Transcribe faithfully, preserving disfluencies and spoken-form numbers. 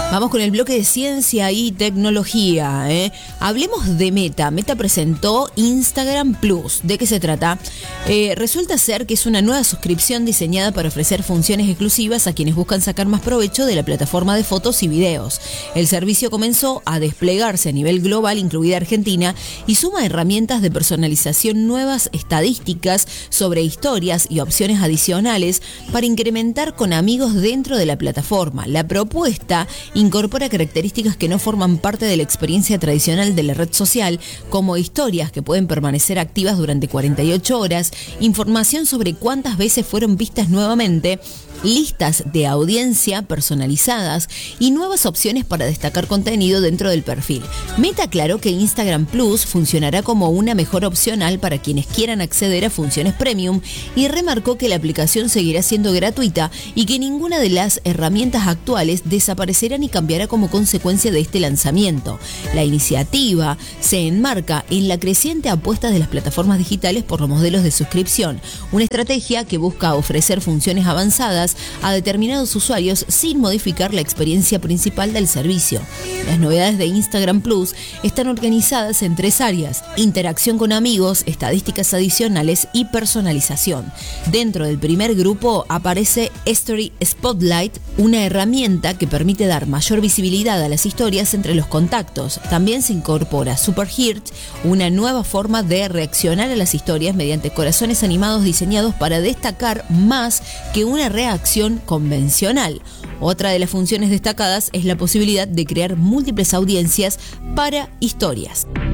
Vamos con el bloque de ciencia y tecnología, ¿eh? Hablemos de Meta. Meta presentó Instagram Plus. ¿De qué se trata? Eh, resulta ser que es una nueva suscripción diseñada para ofrecer funciones exclusivas a quienes buscan sacar más provecho de la plataforma de fotos y videos. El servicio comenzó a desplegarse a nivel global, incluida Argentina, y suma herramientas de personalización, nuevas estadísticas sobre historias y opciones adicionales para incrementar con amigos dentro de la plataforma. La propuesta incorpora características que no forman parte de la experiencia tradicional de la red social, como historias que pueden permanecer activas durante cuarenta y ocho horas, información sobre cuántas veces fueron vistas nuevamente, listas de audiencia personalizadas y nuevas opciones para destacar contenido dentro del perfil. Meta aclaró que Instagram Plus funcionará como una mejor opcional para quienes quieran acceder a funciones premium y remarcó que la aplicación seguirá siendo gratuita y que ninguna de las herramientas actuales desaparecerá ni cambiará como consecuencia de este lanzamiento. La iniciativa se enmarca en la creciente apuesta de las plataformas digitales por los modelos de suscripción, una estrategia que busca ofrecer funciones avanzadas a determinados usuarios sin modificar la experiencia principal del servicio. Las novedades de Instagram Plus están organizadas en tres áreas: interacción con amigos, estadísticas adicionales y personalización. Dentro del primer grupo aparece Story Spotlight, una herramienta que permite dar mayor visibilidad a las historias entre los contactos. También se incorpora Super Heart, una nueva forma de reaccionar a las historias mediante corazones animados diseñados para destacar más que una reacción convencional. Otra de las funciones destacadas es la posibilidad de crear múltiples audiencias para historias.